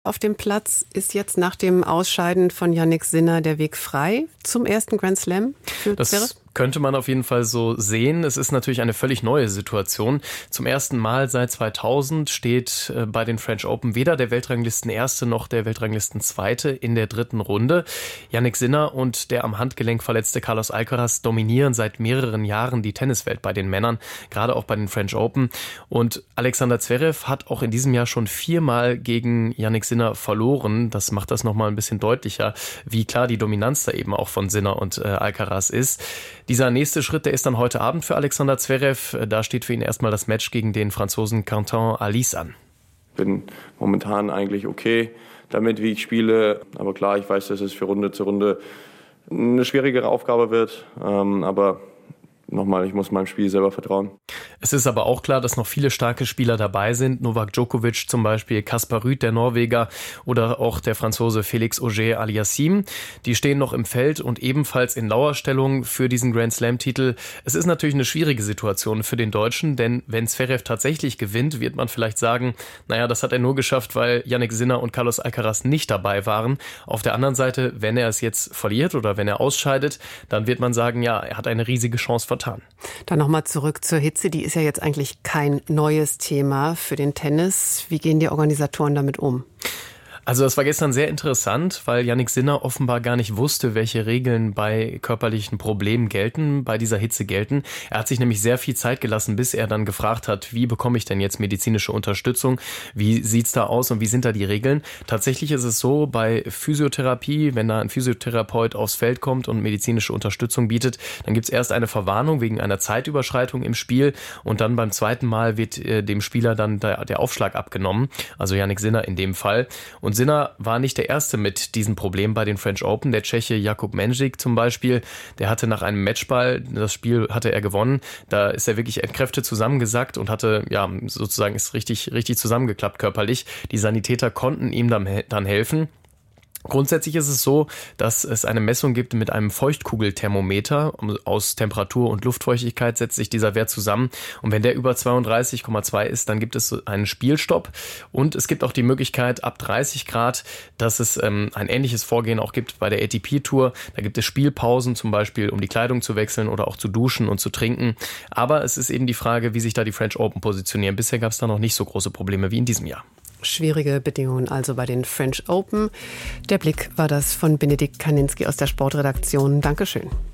Auf dem Platz ist jetzt nach dem Ausscheiden von Jannik Sinner der Weg frei zum ersten Grand Slam für Zverev? Könnte man auf jeden Fall so sehen. Es ist natürlich eine völlig neue Situation. Zum ersten Mal seit 2000 steht bei den French Open weder der Weltranglisten-Erste noch der Weltranglisten-Zweite in der dritten Runde. Jannik Sinner und der am Handgelenk verletzte Carlos Alcaraz dominieren seit mehreren Jahren die Tenniswelt bei den Männern, gerade auch bei den French Open. Und Alexander Zverev hat auch in diesem Jahr schon 4-mal gegen Jannik Sinner verloren. Das macht das nochmal ein bisschen deutlicher, wie klar die Dominanz da eben auch von Sinner und Alcaraz ist. Dieser nächste Schritt, der ist dann heute Abend für Alexander Zverev. Da steht für ihn erstmal das Match gegen den Franzosen Quentin Halys an. Ich bin momentan eigentlich okay damit, wie ich spiele. Aber klar, ich weiß, dass es für Runde zu Runde eine schwierigere Aufgabe wird. Aber nochmal, ich muss meinem Spiel selber vertrauen. Es ist aber auch klar, dass noch viele starke Spieler dabei sind. Novak Djokovic zum Beispiel, Kaspar Ruud, der Norweger, oder auch der Franzose Félix Auger-Aliassime. Die stehen noch im Feld und ebenfalls in Lauerstellung für diesen Grand Slam-Titel. Es ist natürlich eine schwierige Situation für den Deutschen, denn wenn Zverev tatsächlich gewinnt, wird man vielleicht sagen, naja, das hat er nur geschafft, weil Jannik Sinner und Carlos Alcaraz nicht dabei waren. Auf der anderen Seite, wenn er es jetzt verliert oder wenn er ausscheidet, dann wird man sagen, ja, er hat eine riesige Chance vertan. Dann nochmal zurück zur Hitze. Die ist ja jetzt eigentlich kein neues Thema für den Tennis. Wie gehen die Organisatoren damit um? Also das war gestern sehr interessant, weil Jannik Sinner offenbar gar nicht wusste, welche Regeln bei körperlichen Problemen gelten, bei dieser Hitze gelten. Er hat sich nämlich sehr viel Zeit gelassen, bis er dann gefragt hat, wie bekomme ich denn jetzt medizinische Unterstützung? Wie sieht's da aus und wie sind da die Regeln? Tatsächlich ist es so, bei Physiotherapie, wenn da ein Physiotherapeut aufs Feld kommt und medizinische Unterstützung bietet, dann gibt's erst eine Verwarnung wegen einer Zeitüberschreitung im Spiel und dann beim zweiten Mal wird dem Spieler dann der Aufschlag abgenommen, also Jannik Sinner in dem Fall. Und Sinner war nicht der Erste mit diesem Problem bei den French Open. Der Tscheche Jakub Mensik zum Beispiel, der hatte nach einem Matchball, das Spiel hatte er gewonnen, da ist er wirklich entkräftet zusammengesackt und hatte, ja, sozusagen ist richtig zusammengeklappt körperlich. Die Sanitäter konnten ihm dann helfen. Grundsätzlich ist es so, dass es eine Messung gibt mit einem Feuchtkugelthermometer. Aus Temperatur und Luftfeuchtigkeit setzt sich dieser Wert zusammen. Und wenn der über 32,2 ist, dann gibt es einen Spielstopp. Und es gibt auch die Möglichkeit ab 30 Grad, dass es ein ähnliches Vorgehen auch gibt bei der ATP-Tour. Da gibt es Spielpausen, zum Beispiel um die Kleidung zu wechseln oder auch zu duschen und zu trinken. Aber es ist eben die Frage, wie sich da die French Open positionieren. Bisher gab es da noch nicht so große Probleme wie in diesem Jahr. Schwierige Bedingungen also bei den French Open. Der Blick war das von Benedikt Kaninski aus der Sportredaktion. Dankeschön.